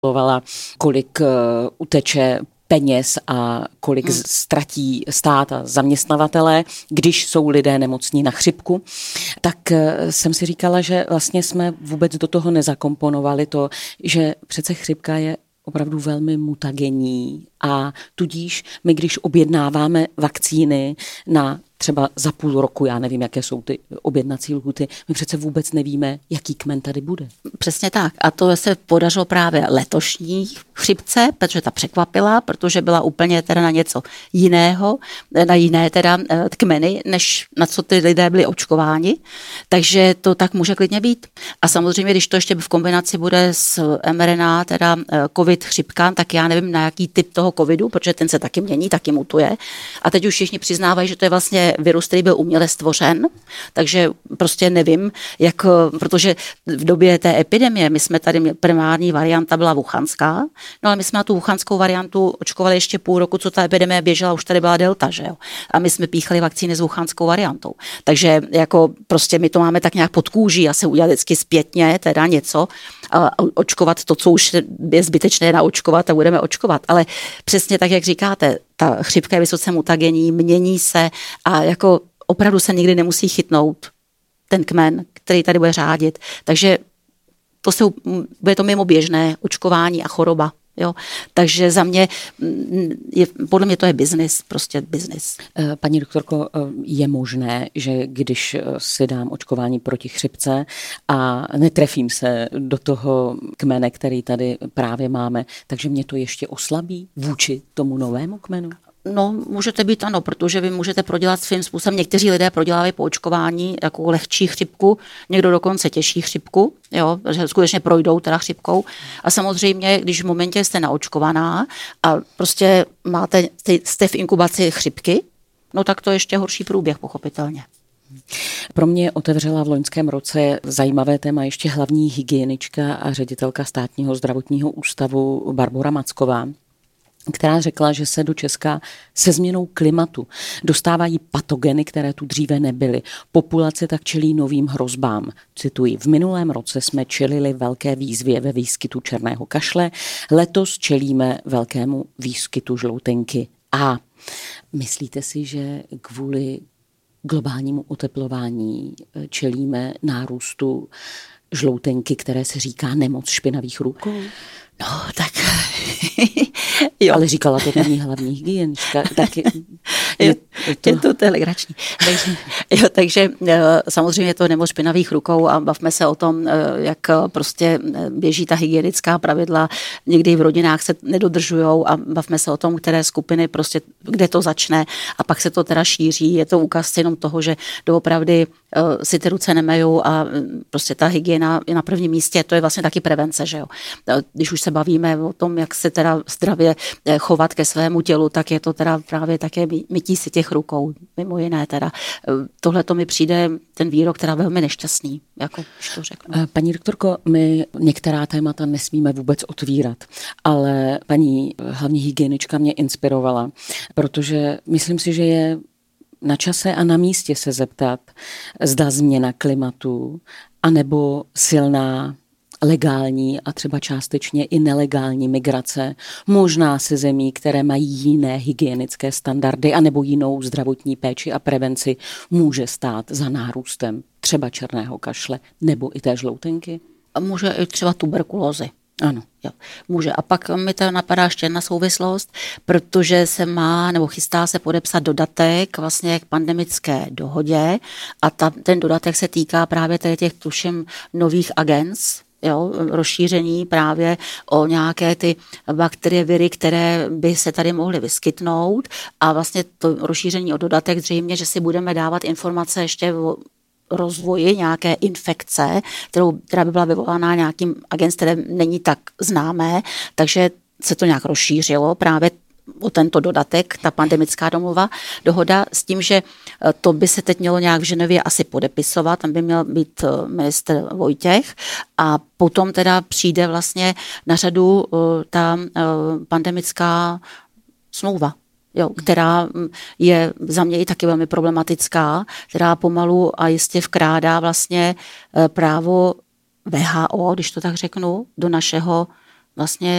kalkulovala, kolik uteče peněz a kolik ztratí stát a zaměstnavatelé, když jsou lidé nemocní na chřipku, tak jsem si říkala, že vlastně jsme vůbec do toho nezakomponovali to, že přece chřipka je opravdu velmi mutagenní a tudíž my, když objednáváme vakcíny na třeba za půl roku, já nevím, jaké jsou ty objednací lhůty, my přece vůbec nevíme, jaký kmen tady bude. Přesně tak. A to se podařilo právě letošní chřipce, protože ta překvapila, protože byla úplně teda na něco jiného, na jiné teda kmeny, než na co ty lidé byli očkováni. Takže to tak může klidně být. A samozřejmě, když to ještě v kombinaci bude s mRNA, teda covid chřipka, tak já nevím, na jaký typ toho covidu, protože ten se taky mění, taky mutuje. A teď už všichni přiznávají, že to je vlastně virus, který byl uměle stvořen, takže prostě nevím, jak, protože v době té epidemie, my jsme tady, primární varianta byla wuhanská, no ale my jsme na tu wuhanskou variantu očkovali ještě půl roku, co ta epidemie běžela, už tady byla delta, že jo? A my jsme píchali vakcíny s wuhanskou variantou. Takže jako prostě my to máme tak nějak pod kůží, a se udělat vždycky zpětně, teda něco, a očkovat to, co už je zbytečné naočkovat a budeme očkovat. Ale přesně tak, jak říkáte, ta chřipka je vysoce mutagenní, mění se a jako opravdu se nikdy nemusí chytnout ten kmen, který tady bude řádit. Takže bude to mimo běžné očkování a choroba. Jo? Takže za mě, podle mě to je biznis, prostě biznis. Paní doktorko, je možné, že když si dám očkování proti chřipce a netrefím se do toho kmene, který tady právě máme, takže mě to ještě oslabí vůči tomu novému kmenu? No, můžete být ano, protože vy můžete prodělat svým způsobem. Někteří lidé prodělávají po očkování jako lehčí chřipku, někdo dokonce těžší chřipku, jo, že skutečně projdou teda chřipkou. A samozřejmě, když v momentě jste naočkovaná a prostě jste v inkubaci chřipky, no tak to je ještě horší průběh, pochopitelně. Pro mě otevřela v loňském roce zajímavé téma ještě hlavní hygienička a ředitelka Státního zdravotního ústavu Barbora Macková, která řekla, že se do Česka se změnou klimatu dostávají patogeny, které tu dříve nebyly. Populace tak čelí novým hrozbám. Cituji, v minulém roce jsme čelili velké výzvě ve výskytu černého kašle, letos čelíme velkému výskytu žloutenky A. Myslíte si, že kvůli globálnímu oteplování čelíme nárůstu žloutenky, které se říká nemoc špinavých rukou? No, tak... Jo. Ale říkala to paní hlavní hygienička. Taky je to legrační. Takže samozřejmě to nemoc špinavých rukou a bavme se o tom, jak prostě běží ta hygienická pravidla. Někdy v rodinách se nedodržujou a bavme se o tom, které skupiny prostě, kde to začne a pak se to teda šíří. Je to ukaz jenom toho, že doopravdy si ty ruce nemejou a prostě ta hygiena je na prvním místě. To je vlastně taky prevence, že jo. Když už se bavíme o tom, jak se teda zdravě chovat ke svému tělu, tak je to teda právě také mytí si těch rukou, mimo jiné teda. Tohle to mi přijde ten výrok teda velmi nešťastný, jako to řeknu. Paní doktorko, my některá témata nesmíme vůbec otvírat, ale paní hlavní hygienička mě inspirovala, protože myslím si, že je na čase a na místě se zeptat, zda změna klimatu, anebo silná legální a třeba částečně i nelegální migrace, možná se zemí, které mají jiné hygienické standardy anebo jinou zdravotní péči a prevenci, může stát za nárůstem třeba černého kašle nebo i té žloutenky? A může i třeba tuberkulózy. Ano. Jo, může. A pak mi to napadá ještě jedna souvislost, protože se chystá se podepsat dodatek vlastně k pandemické dohodě a ten dodatek se týká právě těch tuším nových agens, jo, rozšíření právě o nějaké ty bakterie, viry, které by se tady mohly vyskytnout a vlastně to rozšíření o dodatek zřejmě, že si budeme dávat informace ještě o rozvoji nějaké infekce, která by byla vyvolaná nějakým agens, které není tak známé, takže se to nějak rozšířilo právě o tento dodatek, ta pandemická dohoda s tím, že to by se teď mělo nějak v Ženevě asi podepisovat, tam by měl být ministr Vojtěch a potom teda přijde vlastně na řadu ta pandemická smlouva, jo, která je za mě i taky velmi problematická, která pomalu a jistě vkrádá vlastně právo WHO, když to tak řeknu, do našeho vlastně